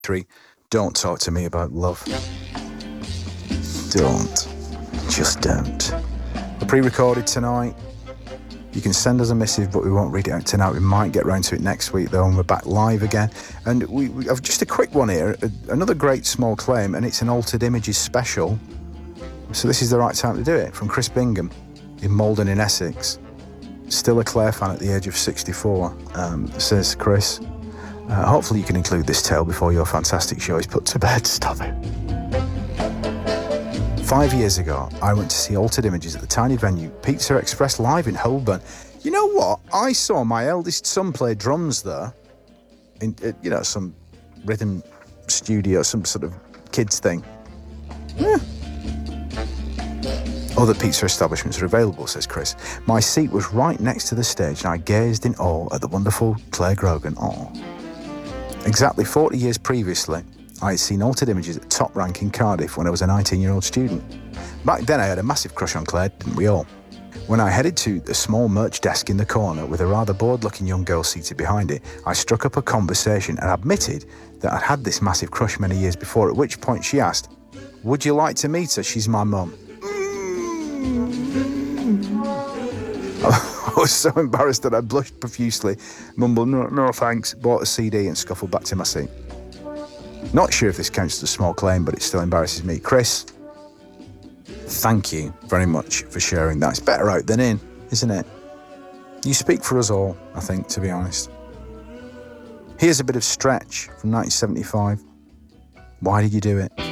3. Don't talk to me about love. Don't. Just don't. We're pre-recorded tonight. You can send us a missive, but we won't read it out tonight. We might get round to it next week, though, and we're back live again. And we have just a quick one here, another great small claim, and it's an Altered Images special. So this is the right time to do it, from Chris Bingham in Maldon in Essex. Still a Claire fan at the age of 64, says Chris. Hopefully you can include this tale before your fantastic show is put to bed. Stop it. 5 years ago, I went to see Altered Images at the tiny venue Pizza Express Live in Holborn. You know what? I saw my eldest son play drums there. In some rhythm studio, some sort of kids thing. Yeah. Other pizza establishments are available, says Chris. My seat was right next to the stage and I gazed in awe at the wonderful Claire Grogan. Oh. Exactly 40 years previously, I had seen Altered Images at Top Rank in Cardiff when I was a 19-year-old student. Back then I had a massive crush on Claire, didn't we all? When I headed to the small merch desk in the corner with a rather bored-looking young girl seated behind it, I struck up a conversation and admitted that I'd had this massive crush many years before, at which point she asked, "Would you like to meet her? She's my mum." I was so embarrassed that I blushed profusely, mumbled, no thanks, bought a CD and scuffled back to my seat. Not sure if this counts as a small claim, but it still embarrasses me. Chris, thank you very much for sharing that. It's better out than in, isn't it? You speak for us all, I think, to be honest. Here's a bit of Stretch from 1975. Why did you do it?